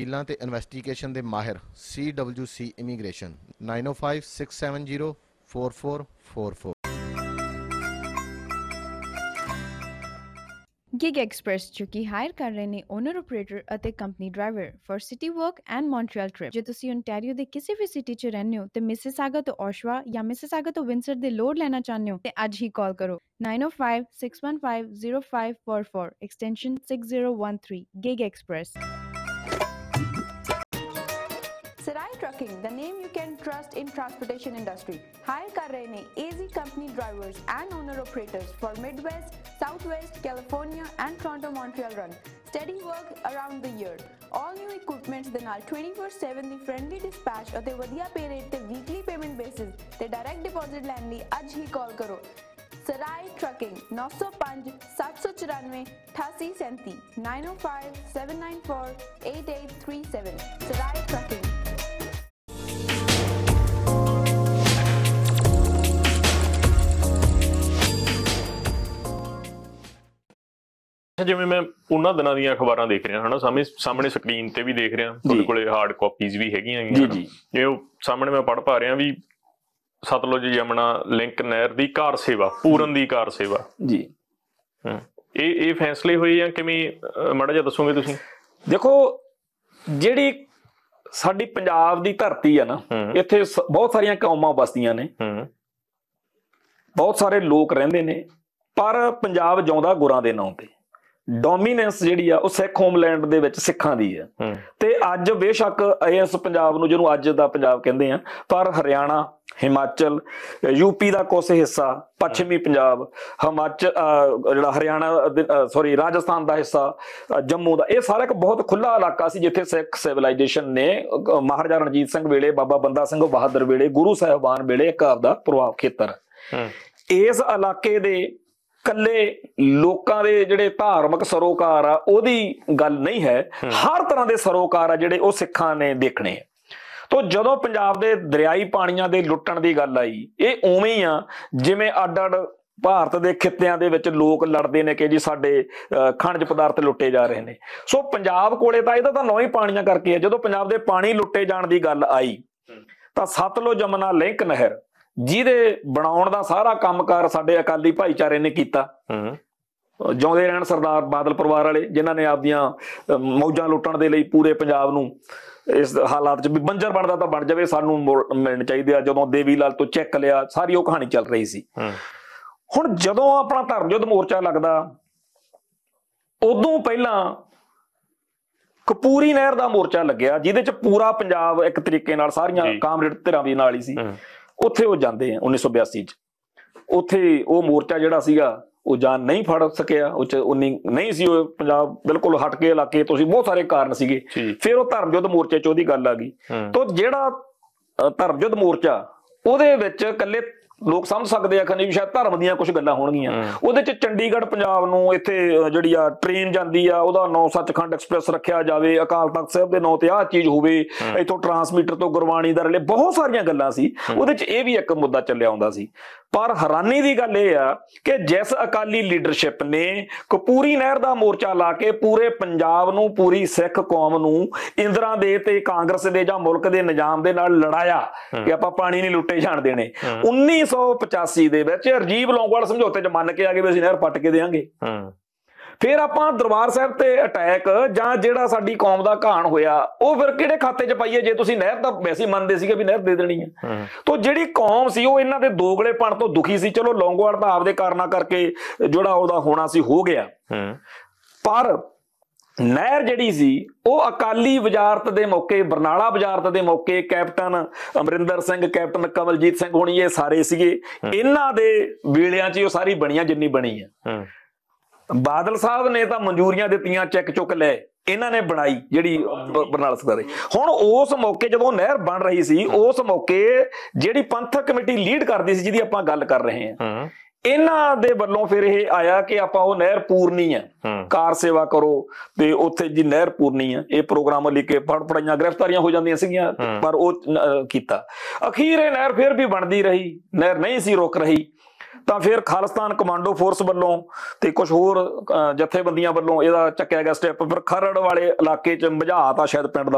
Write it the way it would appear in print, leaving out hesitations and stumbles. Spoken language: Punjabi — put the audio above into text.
ਵਕੀਲਾਂ ਤੇ ਇਨਵੈਸਟੀਗੇਸ਼ਨ ਦੇ ਮਾਹਿਰ CWC ਇਮੀਗ੍ਰੇਸ਼ਨ 9056704444। Gig Express जो कि हायर कर रहे ने ओनर ऑपरेटर ਅਤੇ company driver for city work and Montreal trip. ਜੇ ਤੁਸੀਂ ਓਨਟਾਰੀਓ ਦੇ ਕਿਸੇ ਵੀ ਸਿਟੀ 'ਚ ਰਹਿੰਦੇ ਹੋ ਤੇ ਮਿਸਿਸਾਗਾ ਤੋਂ ਓਸ਼ਵਾ ਜਾਂ ਮਿਸਿਸਾਗਾ ਤੋਂ ਵਿੰਸਰ ਦੇ ਲੋਡ ਲੈਣਾ ਚਾਹੁੰਦੇ ਹੋ ਤੇ ਅੱਜ ਹੀ ਕਾਲ ਕਰੋ 9056150544 extension 6013 Gig Express। Sarai Trucking, the name you can trust in transportation industry. Hire kar rahe ne AZ company drivers and owner operators for Midwest, Southwest, California and Toronto Montreal run. Steady work around the year. All new equipments ਦੇ ਨਾਲ 24/7 ਦੀ friendly dispatch ਅਤੇ ਵਧੀਆ pay rate ਤੇ weekly payment basis ਤੇ direct deposit ਲੈਣ ਲਈ ਅੱਜ ਹੀ ਕਾਲ ਕਰੋ। Sarai Trucking 905 794 8837 905 794 8837 Sarai Trucking। ਜਿਵੇਂ ਮੈਂ ਉਹਨਾਂ ਦਿਨਾਂ ਦੀਆਂ ਅਖਬਾਰਾਂ ਦੇਖ ਰਿਹਾ ਹਨਾ ਸਾਹਮਣੇ ਸਕਰੀਨ ਤੇ ਵੀ ਦੇਖ ਰਿਹਾ ਤੁਹਾਡੇ ਕੋਲੇ ਹਾਰਡ ਕਾਪੀਜ਼ ਵੀ ਹੈਗੀਆਂ ਜਿਵੇਂ ਉਹ ਸਾਹਮਣੇ ਮੈਂ ਪੜ੍ਹ ਪਾ ਰਿਹਾ ਵੀ ਸਤਲੁਜ ਯਮੁਨਾ ਲਿੰਕ ਨਹਿਰ ਦੀ ਕਾਰ ਸੇਵਾ ਪੂਰਨ ਦੀ ਕਾਰ ਸੇਵਾ ਜੀ ਇਹ ਫੈਸਲੇ ਹੋਏ ਜਾਂ ਕਿਵੇਂ ਮਾੜਾ ਜਿਹਾ ਦੱਸੋਗੇ ਤੁਸੀਂ? ਦੇਖੋ ਜਿਹੜੀ ਸਾਡੀ ਪੰਜਾਬ ਦੀ ਧਰਤੀ ਆ ਨਾ ਇੱਥੇ ਬਹੁਤ ਸਾਰੀਆਂ ਕੌਮਾਂ ਬਸਦੀਆਂ ਨੇ ਬਹੁਤ ਸਾਰੇ ਲੋਕ ਰਹਿੰਦੇ ਨੇ ਪਰ ਪੰਜਾਬ ਜਿਉਂਦਾ ਗੁਰਾਂ ਦੇ ਨਾਂ ਤੇ ਡੋਮੀਨੈਂਸ ਜਿਹੜੀ ਆ ਉਹ ਸਿੱਖ ਹੋਮਲੈਂਡ ਦੇ ਵਿੱਚ ਸਿੱਖਾਂ ਦੀ ਆ ਤੇ ਅੱਜ ਬੇਸ਼ੱਕ ਇਸ ਪੰਜਾਬ ਨੂੰ ਜਿਹਨੂੰ ਅੱਜ ਦਾ ਪੰਜਾਬ ਕਹਿੰਦੇ ਆ ਪਰ ਹਰਿਆਣਾ ਹਿਮਾਚਲ ਯੂਪੀ ਦਾ ਕੁਛ ਹਿੱਸਾ ਪੱਛਮੀ ਪੰਜਾਬ ਹਿਮਾਚਲ ਜਿਹੜਾ ਹਰਿਆਣਾ ਸੌਰੀ ਰਾਜਸਥਾਨ ਦਾ ਹਿੱਸਾ ਜੰਮੂ ਦਾ ਇਹ ਸਾਰਾ ਇੱਕ ਬਹੁਤ ਖੁੱਲਾ ਇਲਾਕਾ ਸੀ ਜਿੱਥੇ ਸਿੱਖ ਸਿਵਲਾਈਜੇਸ਼ਨ ਨੇ ਮਹਾਰਾਜਾ ਰਣਜੀਤ ਸਿੰਘ ਵੇਲੇ ਬਾਬਾ ਬੰਦਾ ਸਿੰਘ ਬਹਾਦਰ ਵੇਲੇ ਗੁਰੂ ਸਾਹਿਬਾਨ ਵੇਲੇ ਇੱਕ ਆਪਦਾ ਪ੍ਰਭਾਵ ਖੇਤਰ ਇਸ ਇਲਾਕੇ ਦੇ ਕੱਲੇ ਲੋਕਾਂ ਦੇ ਜਿਹੜੇ ਧਾਰਮਿਕ ਸਰੋਕਾਰ ਆ ਉਹਦੀ ਗੱਲ ਨਹੀਂ ਹੈ ਹਰ ਤਰ੍ਹਾਂ ਦੇ ਸਰੋਕਾਰ ਆ ਜਿਹੜੇ ਉਹ ਸਿੱਖਾਂ ਨੇ ਦੇਖਣੇ ਆ। ਤੋ ਜਦੋਂ ਪੰਜਾਬ ਦੇ ਦਰਿਆਈ ਪਾਣੀਆਂ ਦੇ ਲੁੱਟਣ ਦੀ ਗੱਲ ਆਈ ਇਹ ਉਵੇਂ ਹੀ ਆ ਜਿਵੇਂ ਅੱਡ ਅੱਡ ਭਾਰਤ ਦੇ ਖਿੱਤਿਆਂ ਦੇ ਵਿੱਚ ਲੋਕ ਲੜਦੇ ਨੇ ਕਿ ਜੀ ਸਾਡੇ ਖਣਜ ਪਦਾਰਥ ਲੁੱਟੇ ਜਾ ਰਹੇ ਨੇ। ਸੋ ਪੰਜਾਬ ਕੋਲੇ ਤਾਂ ਇਹਦਾ ਤਾਂ ਨੌਂ ਹੀ ਪਾਣੀਆਂ ਕਰਕੇ ਆ। ਜਦੋਂ ਪੰਜਾਬ ਦੇ ਪਾਣੀ ਲੁੱਟੇ ਜਾਣ ਦੀ ਗੱਲ ਆਈ ਤਾਂ ਸਤਲੁਜ ਯਮੁਨਾ ਲਿੰਕ ਨਹਿਰ ਜਿਹਦੇ ਬਣਾਉਣ ਦਾ ਸਾਰਾ ਕੰਮਕਾਰ ਸਾਡੇ ਅਕਾਲੀ ਭਾਈਚਾਰੇ ਨੇ ਕੀਤਾ ਜਿਉਂਦੇ ਰਹਿਣ ਸਰਦਾਰ ਬਾਦਲ ਪਰਿਵਾਰ ਵਾਲੇ ਜਿਨ੍ਹਾਂ ਨੇ ਆਪਦੀਆਂ ਮੌਜਾਂ ਲੁੱਟਣ ਦੇ ਲਈ ਪੂਰੇ ਪੰਜਾਬ ਨੂੰ ਇਸ ਹਾਲਾਤ 'ਚ ਵੀ ਬੰਜਰ ਬਣਦਾ ਤਾਂ ਬਣ ਜਾਵੇ ਸਾਨੂੰ ਮਿਲਣੇ ਚਾਹੀਦੇ ਆ। ਜਦੋਂ ਦੇਵੀ ਲਾਲ ਤੋਂ ਚੈੱਕ ਲਿਆ ਸਾਰੀ ਉਹ ਕਹਾਣੀ ਚੱਲ ਰਹੀ ਸੀ। ਹੁਣ ਜਦੋਂ ਆਪਣਾ ਧਰਮ ਯੁੱਧ ਮੋਰਚਾ ਲੱਗਦਾ ਉਦੋਂ ਪਹਿਲਾਂ ਕਪੂਰੀ ਨਹਿਰ ਦਾ ਮੋਰਚਾ ਲੱਗਿਆ ਜਿਹਦੇ 'ਚ ਪੂਰਾ ਪੰਜਾਬ ਇੱਕ ਤਰੀਕੇ ਨਾਲ ਸਾਰੀਆਂ ਕਾਮਰੇਡ ਧਿਰਾਂ ਦੇ ਨਾਲ ਹੀ ਸੀ। ਉੱਥੇ ਉਹ ਜਾਂਦੇ ਆ 1982 ਚ ਉੱਥੇ ਉਹ ਮੋਰਚਾ ਜਿਹੜਾ ਸੀਗਾ ਉਹ ਜਾਨ ਨਹੀਂ ਫੜ ਸਕਿਆ ਉਹ ਚ ਉਨੀ ਨਹੀਂ ਸੀ ਉਹ ਪੰਜਾਬ ਬਿਲਕੁਲ ਹਟ ਕੇ ਇਲਾਕੇ ਤੋਂ ਸੀ ਬਹੁਤ ਸਾਰੇ ਕਾਰਨ ਸੀਗੇ। ਫਿਰ ਉਹ ਧਰਮ ਯੁੱਧ ਮੋਰਚੇ ਚ ਉਹਦੀ ਗੱਲ ਆ ਗਈ ਤਾਂ ਜਿਹੜਾ ਧਰਮ ਯੁੱਧ ਮੋਰਚਾ ਉਹਦੇ ਵਿੱਚ ਇਕੱਲੇ ਲੋਕ ਸਮਝ ਸਕਦੇ ਆ ਕਿ ਨਹੀਂ ਸ਼ਾਇਦ ਧਰਮ ਦੀਆਂ ਕੁਝ ਗੱਲਾਂ ਹੋਣਗੀਆਂ। ਉਹਦੇ ਚ ਚੰਡੀਗੜ੍ਹ ਪੰਜਾਬ ਨੂੰ ਇੱਥੇ ਜਿਹੜੀ ਆ ਟ੍ਰੇਨ ਜਾਂਦੀ ਆ ਉਹਦਾ ਨਾਂ ਸੱਚਖੰਡ ਐਕਸਪ੍ਰੈਸ ਰੱਖਿਆ ਜਾਵੇ ਅਕਾਲ ਤਖਤ ਸਾਹਿਬ ਦੇ ਨਾਂ ਤੇ ਆਹ ਚੀਜ਼ ਹੋਵੇ ਇੱਥੋਂ ਟਰਾਂਸਮੀਟਰ ਤੋਂ ਗੁਰਬਾਣੀ ਦਾ ਰਿਲੇ ਬਹੁਤ ਸਾਰੀਆਂ ਗੱਲਾਂ ਸੀ। ਉਹਦੇ ਚ ਇਹ ਵੀ ਇੱਕ ਮੁੱਦਾ ਚੱਲਿਆ ਆਉਂਦਾ ਸੀ। ਪਰ ਹੈਰਾਨੀ ਦੀ ਗੱਲ ਇਹ ਆ ਕਿ ਜਿਸ ਅਕਾਲੀ ਲੀਡਰਸ਼ਿਪ ਨੇ ਕਪੂਰੀ ਨਹਿਰ ਦਾ ਮੋਰਚਾ ਲਾ ਕੇ ਪੂਰੇ ਪੰਜਾਬ ਨੂੰ ਪੂਰੀ ਸਿੱਖ ਕੌਮ ਨੂੰ ਇੰਦਰਾ ਦੇ ਤੇ ਕਾਂਗਰਸ ਦੇ ਜਾਂ ਮੁਲਕ ਦੇ ਨਿਜ਼ਾਮ ਦੇ ਨਾਲ ਲੜਾਇਆ ਕਿ ਆਪਾਂ ਪਾਣੀ ਨਹੀਂ ਲੁੱਟੇ ਜਾਣ ਦੇਣੇ 1985 ਦੇ ਵਿੱਚ ਰਾਜੀਵ ਲੌਂਗੋਵਾਲ ਸਮਝੌਤੇ 'ਚ ਮੰਨ ਕੇ ਆ ਗਏ ਵੀ ਅਸੀਂ ਨਹਿਰ ਪੱਟ ਕੇ ਦੇਵਾਂਗੇ। ਫਿਰ ਆਪਾਂ ਦਰਬਾਰ ਸਾਹਿਬ ਤੇ ਅਟੈਕ ਜਾਂ ਜਿਹੜਾ ਸਾਡੀ ਕੌਮ ਦਾ ਘਾਣ ਹੋਇਆ ਉਹ ਫਿਰ ਕਿਹੜੇ ਖਾਤੇ 'ਚ ਪਾਈਏ ਜੇ ਤੁਸੀਂ ਨਹਿਰ ਤਾਂ ਵੈਸੇ ਮੰਨਦੇ ਸੀਗੇ ਵੀ ਨਹਿਰ ਦੇ ਦੇਣੀ ਹੈ। ਤਾਂ ਜਿਹੜੀ ਕੌਮ ਸੀ ਉਹ ਇਹਨਾਂ ਦੇ ਦੋਗਲੇਪਣ ਤੋਂ ਦੁਖੀ ਸੀ। ਚਲੋ ਲੌਂਗੋਵਾਲ ਤਾਂ ਆਪਦੇ ਕਾਰਨਾਂ ਕਰਕੇ ਜਿਹੜਾ ਉਹਦਾ ਹੋਣਾ ਸੀ ਹੋ ਗਿਆ ਪਰ ਨਹਿਰ ਜਿਹੜੀ ਸੀ ਉਹ ਅਕਾਲੀ ਵਜ਼ਾਰਤ ਦੇ ਮੌਕੇ ਬਰਨਾਲਾ ਵਜ਼ਾਰਤ ਦੇ ਮੌਕੇ ਕੈਪਟਨ ਅਮਰਿੰਦਰ ਸਿੰਘ ਕੈਪਟਨ ਕਮਲਜੀਤ ਸਿੰਘ ਹੋਣੀ ਇਹ ਸਾਰੇ ਸੀਗੇ ਇਹਨਾਂ ਦੇ ਵੇਲਿਆਂ 'ਚ ਉਹ ਸਾਰੀ ਬਣੀਆਂ ਜਿੰਨੀ ਬਣੀ ਆ। ਬਾਦਲ ਸਾਹਿਬ ਨੇ ਤਾਂ ਮਨਜ਼ੂਰੀਆਂ ਦਿੱਤੀਆਂ ਚੈੱਕ ਚੁੱਕ ਲੈ ਇਹਨਾਂ ਨੇ ਬਣਾਈ ਜਿਹੜੀ ਬਰਨਾਲਾ ਸਰਕਾਰੇ। ਹੁਣ ਉਸ ਮੌਕੇ ਜਦੋਂ ਨਹਿਰ ਬਣ ਰਹੀ ਸੀ ਉਸ ਮੌਕੇ ਜਿਹੜੀ ਪੰਥਕ ਕਮੇਟੀ ਲੀਡ ਕਰਦੀ ਸੀ ਜਿਹਦੀ ਆਪਾਂ ਗੱਲ ਕਰ ਰਹੇ ਹਾਂ ਇਹਨਾਂ ਦੇ ਵੱਲੋਂ ਫਿਰ ਇਹ ਆਇਆ ਕਿ ਆਪਾਂ ਉਹ ਨਹਿਰ ਪੂਰਨੀ ਹੈ ਕਾਰ ਸੇਵਾ ਕਰੋ ਤੇ ਉੱਥੇ ਜੀ ਨਹਿਰ ਪੂਰਨੀ ਹੈ। ਇਹ ਪ੍ਰੋਗਰਾਮ ਲਿਖ ਕੇ ਪੜਾਈਆਂ ਗ੍ਰਿਫਤਾਰੀਆਂ ਹੋ ਜਾਂਦੀਆਂ ਸੀਗੀਆਂ ਪਰ ਉਹ ਕੀਤਾ। ਅਖੀਰ ਇਹ ਨਹਿਰ ਫਿਰ ਵੀ ਬਣਦੀ ਰਹੀ ਨਹਿਰ ਨਹੀਂ ਸੀ ਰੁਕ ਰਹੀ ਤਾਂ ਫਿਰ ਖਾਲਿਸਤਾਨ ਕਮਾਂਡੋ ਫੋਰਸ ਵੱਲੋਂ ਤੇ ਕੁਝ ਹੋਰ ਜਥੇਬੰਦੀਆਂ ਵੱਲੋਂ ਇਹਦਾ ਚੱਕਿਆ ਗਿਆ ਸਟੈਪ। ਫਿਰ ਖਰੜ ਵਾਲੇ ਇਲਾਕੇ 'ਚ ਮਝਾਤ ਆ ਸ਼ਾਇਦ ਪਿੰਡ ਦਾ